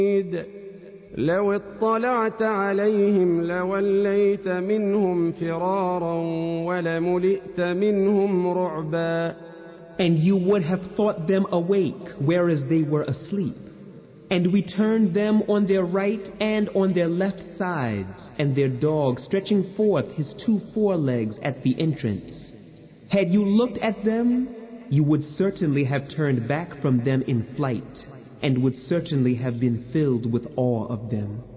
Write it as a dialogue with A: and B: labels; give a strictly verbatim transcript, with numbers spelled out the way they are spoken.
A: لو اطلعت عليهم لوليت منهم فرارا ولملئت منهم رعبا.
B: And you would have thought them awake, whereas they were asleep. And we turned them on their right and on their left sides, and their dog stretching forth his two forelegs at the entrance. Had you looked at them, you would certainly have turned back from them in flight, and would certainly have been filled with awe of them.